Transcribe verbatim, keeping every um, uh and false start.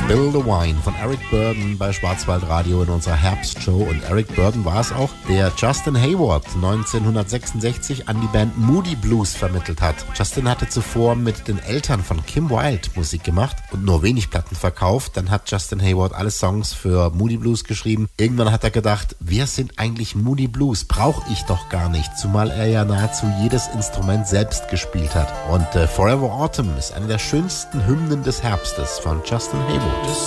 Spill the Wine von Eric Burdon bei Schwarzwaldradio in unserer Herbstshow. Und Eric Burdon war es auch, der Justin Hayward neunzehnhundertsechsundsechzig an die Band Moody Blues vermittelt hat. Justin hatte zuvor mit den Eltern von Kim Wilde Musik gemacht und nur wenig Platten verkauft. Dann hat Justin Hayward alle Songs für Moody Blues geschrieben. Irgendwann hat er gedacht, wer sind eigentlich Moody Blues? Brauche ich doch gar nicht, zumal er ja nahezu jedes Instrument selbst gespielt hat. Und äh, Forever Autumn ist eine der schönsten Hymnen des Herbstes von Justin Hayward.